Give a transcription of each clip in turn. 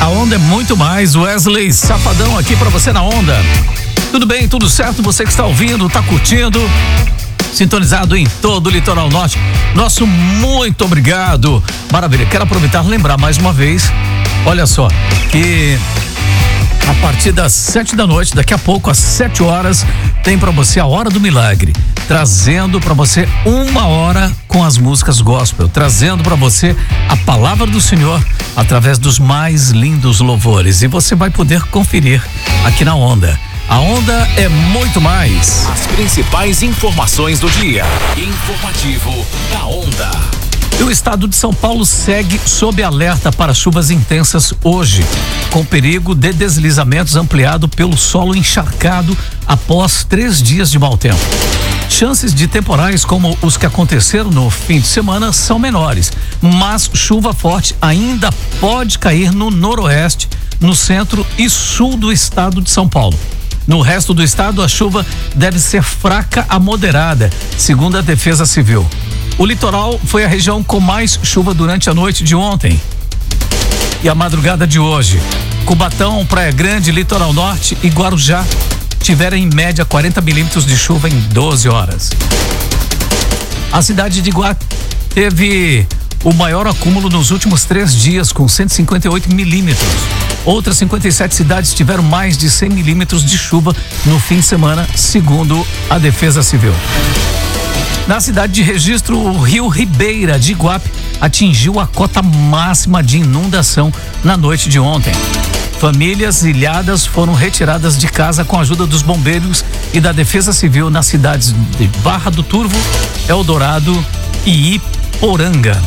Onda é muito mais. Wesley Safadão aqui pra você na Onda. Tudo bem, tudo certo? Você que está ouvindo, tá curtindo, sintonizado em todo o Litoral Norte. Nosso muito obrigado. Maravilha. Quero aproveitar e lembrar mais uma vez, olha só, que a partir das 7 da noite, daqui a pouco, às 7 horas, tem pra você a Hora do Milagre, trazendo pra você 1 hora com as músicas gospel, trazendo pra você a palavra do Senhor através dos mais lindos louvores. E você vai poder conferir aqui na Onda. A Onda é muito mais. As principais informações do dia. Informativo da Onda. E o estado de São Paulo segue sob alerta para chuvas intensas hoje, com perigo de deslizamentos ampliado pelo solo encharcado após 3 dias de mau tempo. Chances de temporais como os que aconteceram no fim de semana são menores, mas chuva forte ainda pode cair no noroeste, no centro e sul do estado de São Paulo. No resto do estado, a chuva deve ser fraca a moderada, segundo a Defesa Civil. O litoral foi a região com mais chuva durante a noite de ontem e a madrugada de hoje. Cubatão, Praia Grande, Litoral Norte e Guarujá tiveram em média 40 milímetros de chuva em 12 horas. A cidade de Iguape teve o maior acúmulo nos últimos 3 dias, com 158 milímetros. Outras 57 cidades tiveram mais de 100 milímetros de chuva no fim de semana, segundo a Defesa Civil. Na cidade de Registro, o rio Ribeira de Iguape atingiu a cota máxima de inundação na noite de ontem. Famílias ilhadas foram retiradas de casa com a ajuda dos bombeiros e da Defesa Civil nas cidades de Barra do Turvo, Eldorado e Iporanga.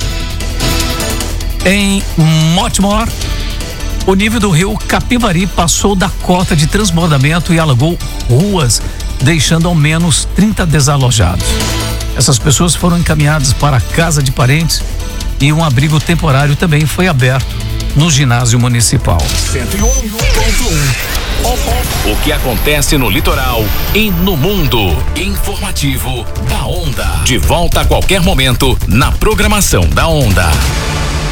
Em Mortimer, o nível do rio Capivari passou da cota de transbordamento e alagou ruas, deixando ao menos 30 desalojados. Essas pessoas foram encaminhadas para a casa de parentes e um abrigo temporário também foi aberto no ginásio municipal. 101.1. O que acontece no litoral e no mundo. Informativo da Onda. De volta a qualquer momento na programação da Onda.